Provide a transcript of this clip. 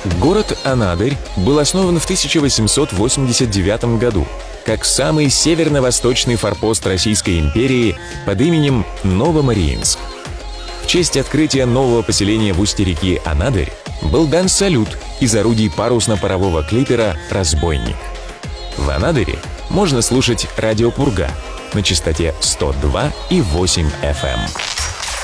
Город Анадырь был основан в 1889 году как самый северно-восточный форпост Российской империи под именем Новомариинск. В честь открытия нового поселения в устье реки Анадырь был дан салют из орудий парусно-парового клипера «Разбойник». В Анадыре можно слушать радио «Пурга» на частоте 102,8 FM.